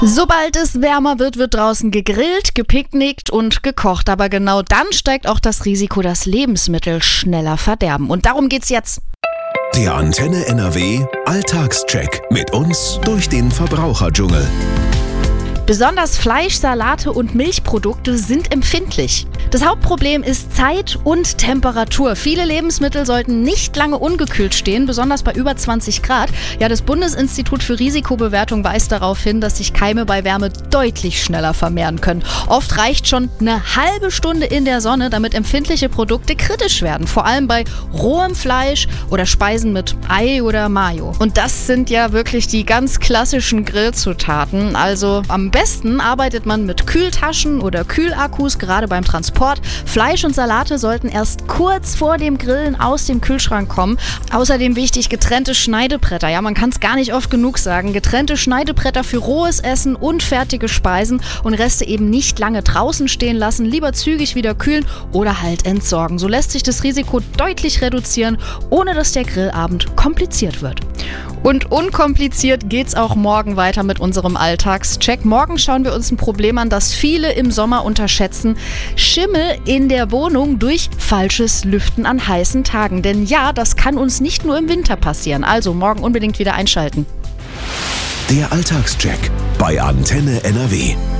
Sobald es wärmer wird draußen gegrillt, gepicknickt und gekocht. Aber genau dann steigt auch das Risiko, dass Lebensmittel schneller verderben. Und darum geht's jetzt. Der Antenne NRW Alltagscheck mit uns durch den Verbraucherdschungel. Besonders Fleisch, Salate und Milchprodukte sind empfindlich. Das Hauptproblem ist Zeit und Temperatur. Viele Lebensmittel sollten nicht lange ungekühlt stehen, besonders bei über 20 Grad. Ja, das Bundesinstitut für Risikobewertung weist darauf hin, dass sich Keime bei Wärme deutlich schneller vermehren können. Oft reicht schon eine halbe Stunde in der Sonne, damit empfindliche Produkte kritisch werden. Vor allem bei rohem Fleisch oder Speisen mit Ei oder Mayo. Und das sind ja wirklich die ganz klassischen Grillzutaten. Also am besten arbeitet man mit Kühltaschen oder Kühlakkus, gerade beim Transport. Fleisch und Salate sollten erst kurz vor dem Grillen aus dem Kühlschrank kommen. Außerdem wichtig, getrennte Schneidebretter. Ja, man kann es gar nicht oft genug sagen. Getrennte Schneidebretter für rohes Essen und fertige Speisen und Reste eben nicht lange draußen stehen lassen. Lieber zügig wieder kühlen oder halt entsorgen. So lässt sich das Risiko deutlich reduzieren, ohne dass der Grillabend kompliziert wird. Und unkompliziert geht's auch morgen weiter mit unserem Alltagscheck. Morgen schauen wir uns ein Problem an, das viele im Sommer unterschätzen. Schimmel in der Wohnung durch falsches Lüften an heißen Tagen. Denn ja, das kann uns nicht nur im Winter passieren. Also morgen unbedingt wieder einschalten. Der Alltagscheck bei Antenne NRW.